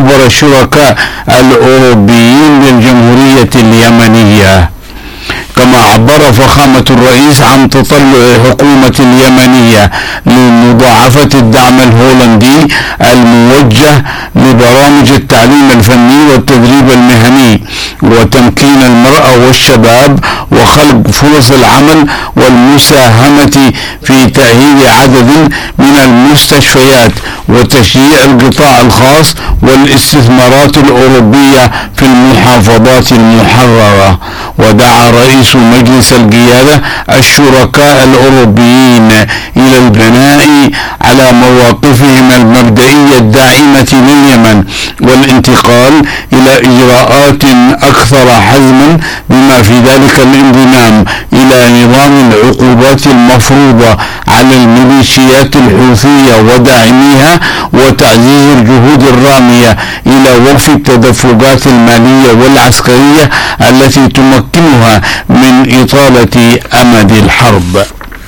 أكبر الشركاء الأوروبيين للجمهورية اليمنية. كما عبر فخامة الرئيس عن تطلع الحكومة اليمنية لمضاعفة الدعم الهولندي الموجه لبرامج التعليم الفني والتدريب المهني وتمكين المرأة والشباب وخلق فرص العمل والمساهمة في تأهيل عدد من المستشفيات وتشجيع القطاع الخاص والاستثمارات الأوروبية في المحافظات المحررة. ودعا رئيس مجلس القيادة الشركاء الأوروبيين إلى البناء على مواقفهم المبدئية الداعمة لليمن والانتقال إلى إجراءات أكثر حزما بما في ذلك الانضمام إلى نظام العقوبات المفروضة على الميليشيات الحوثية وداعميها وتعزيز الجهود الرامية إلى وقف التدفقات المالية والعسكرية التي تمكنها من إطالة أمد الحرب.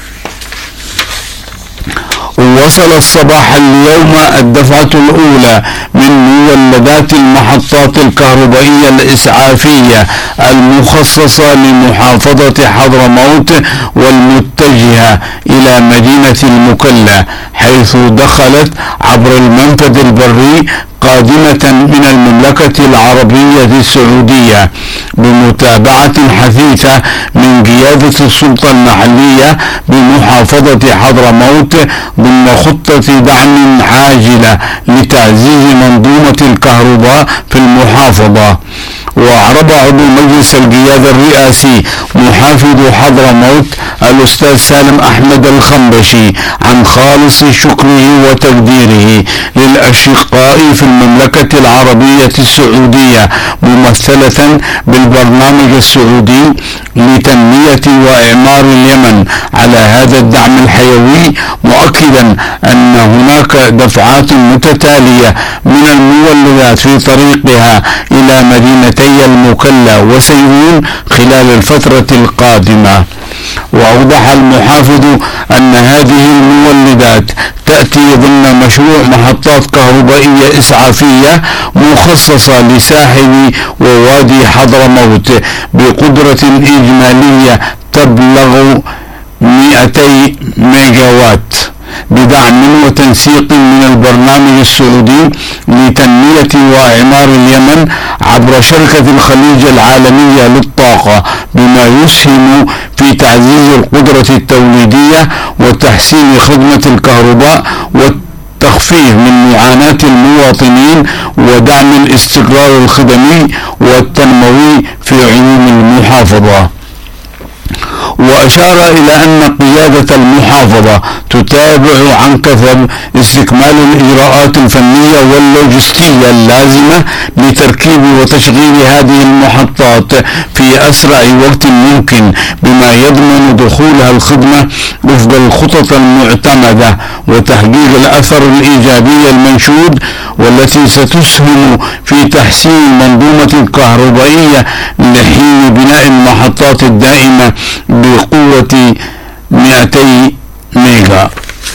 وصل الصباح اليوم الدفعة الأولى من مولدات المحطات الكهربائية الإسعافية المخصصة لمحافظة حضرموت والمتجهة إلى مدينة المكلا، حيث دخلت عبر المنفذ البري قادمة من المملكة العربية السعودية بمتابعة حثيثة من قيادة السلطة المحلية بمحافظة حضرموت ضمن خطة دعم عاجلة لتعزيز منظومة الكهرباء في المحافظة. وأعرب عضو مجلس القيادة الرئاسي محافظ حضرموت الأستاذ سالم أحمد الخنبشي عن خالص شكره وتقديره للأشقاء في المملكة العربية السعودية ممثلة بالبرنامج السعودي لتنمية وإعمار اليمن على هذا الدعم الحيوي، مؤكدا أن هناك دفعات متتالية من المولدات في طريقها إلى مدينتي المكلا وسيئون خلال الفترة القادمة. وأوضح المحافظ أن هذه المولدات تأتي ضمن مشروع محطات كهربائية إسعافية مخصصة لساحل ووادي حضرموت بقدرة إجمالية تبلغ 200 ميجاوات بدعم وتنسيق من البرنامج السعودي لتنمية وإعمار اليمن عبر شركة الخليج العالمية للطاقة، بما يسهم في تعزيز القدرة التوليدية وتحسين خدمة الكهرباء والتخفيف من معاناة المواطنين ودعم الاستقرار الخدمي والتنموي في عموم المحافظة. وأشار إلى أن قيادة المحافظة تتابع عن كثب استكمال الإجراءات الفنية واللوجستية اللازمة لتركيب وتشغيل هذه المحطات في أسرع وقت ممكن، بما يضمن دخولها الخدمة وفق الخطط المعتمدة وتحقيق الأثر الإيجابي المنشود، والتي ستسهم في تحسين المنظومة الكهربائية لحين بناء المحطات الدائمة بقوة 200 ميجا.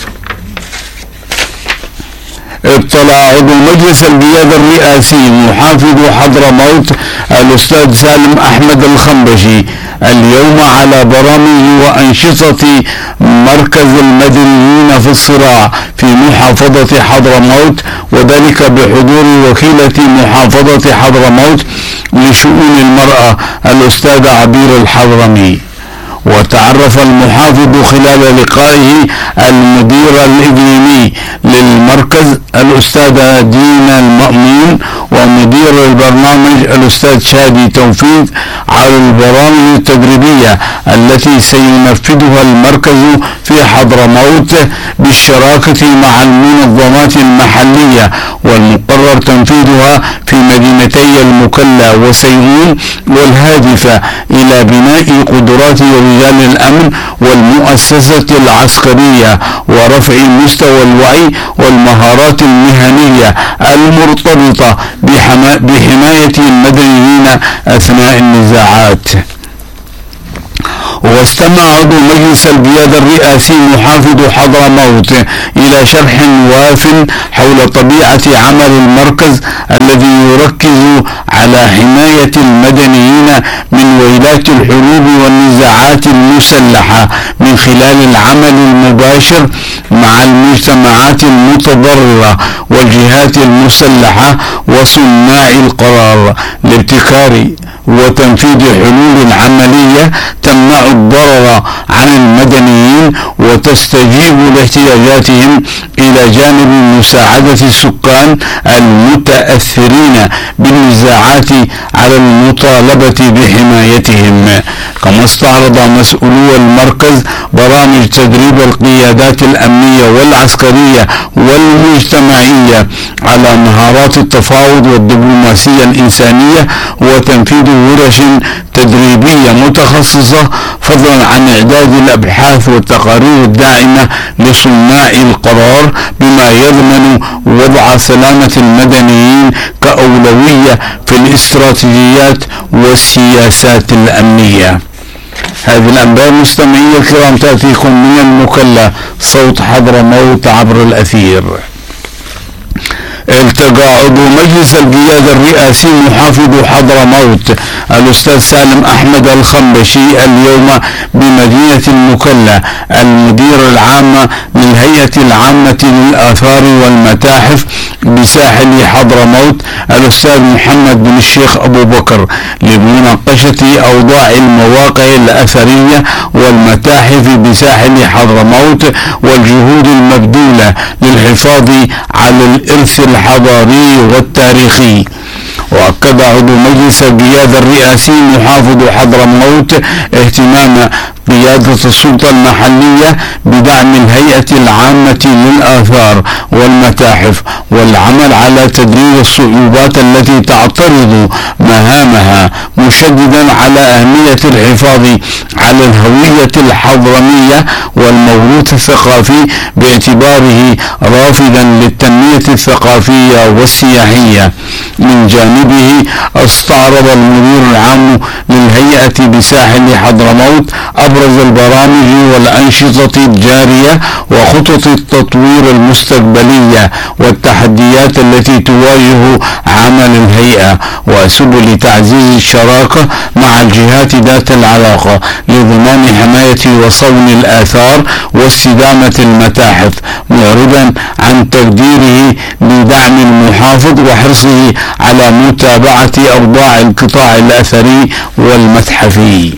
اطلع عضو مجلس القيادة الرئاسي محافظ حضرموت الأستاذ سالم أحمد الخنبشي اليوم على برامج وأنشطة مركز المدنيين في الصراع في محافظة حضرموت، وذلك بحضور وكيلة محافظة حضرموت لشؤون المرأة الأستاذة عبير الحضرمي. وتعرف المحافظ خلال لقائه المدير الإقليمي للمركز الأستاذة دينا المأمون ومدير البرنامج الأستاذ شادي توفيق على البرامج التدريبية التي سينفذها المركز في حضرموت بالشراكة مع المنظمات المحلية، والمقرر تنفيذها في مدينتي المكلا وسيئون، والهادفة إلى بناء قدرات رجال الأمن والمؤسسة العسكرية ورفع مستوى الوعي والمهارات المهنية المرتبطة بحماية المدنيين أثناء النزاعات. واستمع عضو مجلس القيادة الرئاسي محافظ حضرموت إلى شرح واف حول طبيعة عمل المركز الذي على حماية المدنيين من ويلات الحروب والنزاعات المسلحة من خلال العمل المباشر مع المجتمعات المتضررة والجهات المسلحة وصناع القرار لابتكار وتنفيذ حلول عملية تمنع الضرر عن المدنيين وتستجيب لاحتياجاتهم، إلى جانب مساعدة السكان المتأثرين بالنزاعات على المطالبة بحمايتهم. كما استعرض مسؤولو المركز برامج تدريب القيادات الأمنية والعسكرية والمجتمعية على مهارات التفاوض والدبلوماسية الإنسانية وتنفيذ ورش تدريبية متخصصة، فضلا عن إعداد الأبحاث والتقارير الداعمة لصناع القرار بما يضمن وضع سلامة المدنيين كأولوية في الاستراتيجيات والسياسات الأمنية. هذه الأنباء مستمعي الكرام تأتيكم من المكلا صوت حضرموت عبر الأثير. التقى عضو مجلس القيادة الرئاسي محافظ حضرموت الأستاذ سالم أحمد الخنبشي اليوم بمدينة المكلا المدير العام للهيئة العامة للآثار والمتاحف بساحل حضرموت الأستاذ محمد بن الشيخ أبو بكر لمناقشة أوضاع المواقع الأثرية والمتاحف بساحل حضرموت والجهود المبذولة للحفاظ على الإرث الحضاري والتاريخي. وأكد عضو مجلس القيادة الرئاسي محافظ حضرموت اهتمام قيادة السلطة المحلية بدعم الهيئة العامة للآثار والمتاحف والعمل على تدريب الصعوبات التي تعترض مهامها، مشددا على أهمية الحفاظ على الهوية الحضرمية والموروث الثقافي باعتباره رافدا للتنمية الثقافية والسياحية. من جانبه استعرض المدير العام للهيئة بساحل حضرموت أبرز البرامج والأنشطة الجارية وخطط التطوير المستقبلية والتحديات التي تواجه عمل الهيئة وسبل تعزيز الشراكة مع الجهات ذات العلاقة لضمان حماية وصون الآثار واستدامة المتاحف، معربا عن تقديره لدعم المحافظ وحرصه على متابعة أوضاع القطاع الأثري والمتحفي.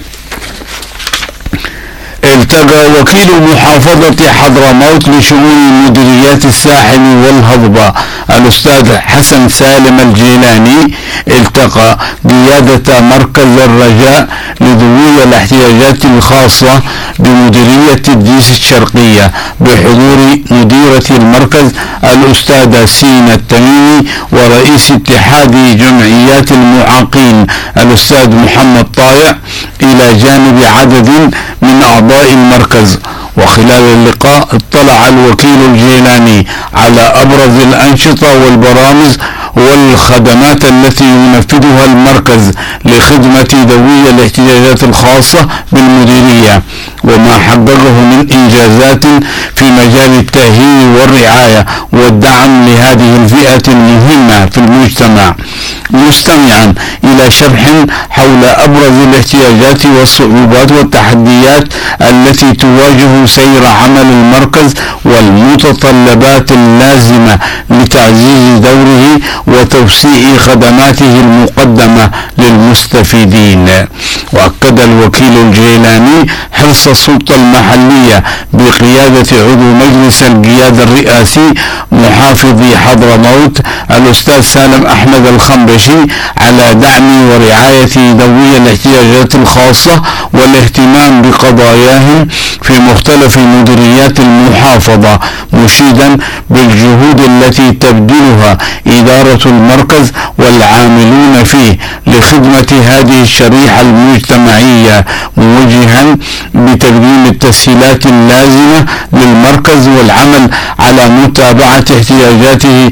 التقى وكيل محافظة حضرموت لشؤون مديريات الساحل والهضبة الأستاذ حسن سالم الجيلاني التقى قيادة مركز الرجاء لذوي الاحتياجات الخاصة بمديرية الديس الشرقية بحضور مديرة المركز الأستاذة سينا التميمي ورئيس اتحاد جمعيات المعاقين الأستاذ محمد طايع، إلى جانب عدد من أعضاء المركز. وخلال اللقاء اطلع الوكيل الجيلاني على أبرز الأنشطة والبرامج والخدمات التي ينفذها المركز لخدمة ذوي الاحتياجات الخاصة بالمديرية، وما حققه من إنجازات في مجال التأهيل والرعاية والدعم لهذه الفئة المهمة في المجتمع، مستمعا إلى شرح حول أبرز الاحتياجات والصعوبات والتحديات التي تواجه سير عمل المركز والمتطلبات اللازمة لتعزيز دوره وتوسيع خدماته المقدمة للمستفيدين. وأكد الوكيل الجيلاني حرص السلطة المحلية بقيادة عضو مجلس القيادة الرئاسي محافظ حضرموت الأستاذ سالم أحمد الخنبشي على دعم ورعاية ذوي الاحتياجات الخاصة والاهتمام بقضاياهم في مختلف مديريات المحافظة، مشيدا بالجهود التي تبذلها إدارة المركز والعاملون فيه لخدمة هذه الشريحة المجتمعية، موجها بتقديم التسهيلات اللازمة للمركز والعمل على متابعة احتياجاته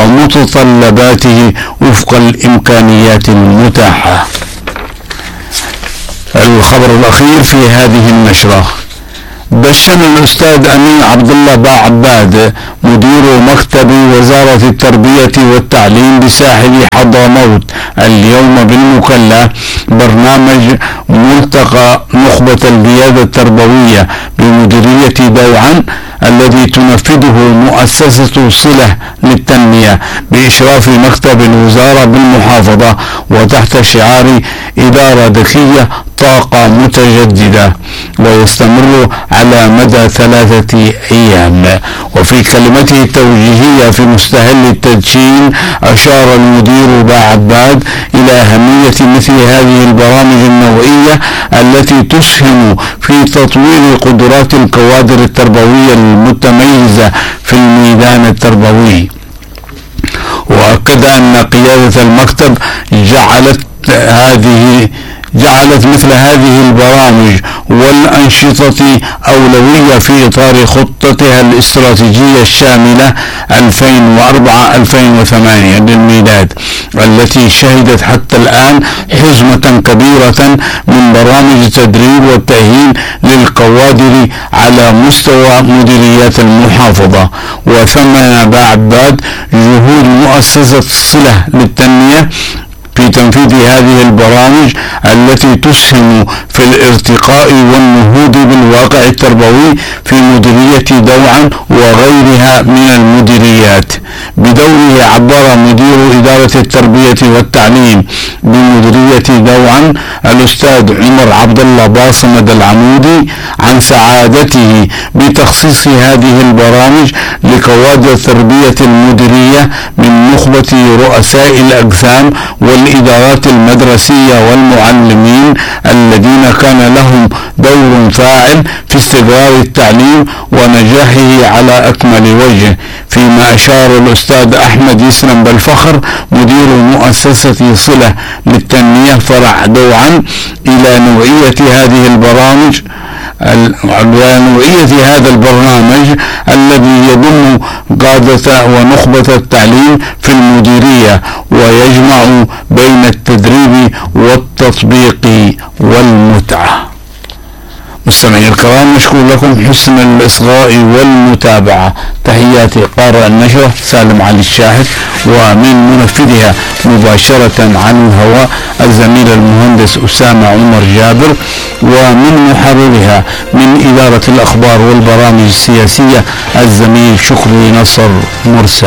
ومتطلباته وفق الإمكانيات المتاحة. الخبر الأخير في هذه النشرة: دشن الأستاذ أمين عبد الله باعباد مدير مكتب وزارة التربية والتعليم بساحل حضرموت اليوم بالمكلا برنامج ملتقى نخبة القيادة التربوية بمديرية دوعا الذي تنفذه مؤسسة صلة للتنمية بإشراف مكتب الوزارة بالمحافظة وتحت شعار إدارة ذكية طاقة متجددة، ويستمر على مدى 3 أيام. وفي كلمته التوجيهية في مستهل التدشين أشار المدير باعباد إلى أهمية مثل هذه البرامج النوعية التي تسهم في تطوير قدرات الكوادر التربوية المتميزة في الميدان التربوي. وأكد أن قيادة المكتب جعلت مثل هذه البرامج والأنشطة أولوية في إطار خطتها الاستراتيجية الشاملة 2004-2008 للميلاد، التي شهدت حتى الآن حزمة كبيرة من برامج التدريب والتأهيل للكوادر على مستوى مديريات المحافظة. وثمن باعباد جهود مؤسسة صلة للتنمية في تنفيذ هذه البرامج التي تسهم في الارتقاء والنهوض بالواقع التربوي في مديرية دوعا وغيرها من المديريات. بدوره عبر مدير إدارة التربية والتعليم بمديرية دوعا الأستاذ عمر عبد الله باصمد العمودي عن سعادته بتخصيص هذه البرامج لكوادر التربية المديرية من نخبة رؤساء الأقسام والإدارات المدرسية والمعلمين الذين كان لهم دور فاعل في استقرار التعليم ونجاحه على أكمل وجه. فيما أشار الأستاذ أحمد يسلم بالفخر مدير مؤسسة صلة للتنمية فرع دوعا إلى نوعية هذا البرنامج الذي يضم قادة ونخبة التعليم في المديرية ويجمع بين التدريب والتطبيق والمتعة. مستمعي الكرام، نشكر لكم حسن الإصغاء والمتابعة. تحياتي قارئ النشرة سالم علي الشاهد، ومن منفذها مباشرة عن الهواء الزميل المهندس أسامة عمر جابر، ومن محررها من إدارة الأخبار والبرامج السياسية الزميل شكري نصر مرسى.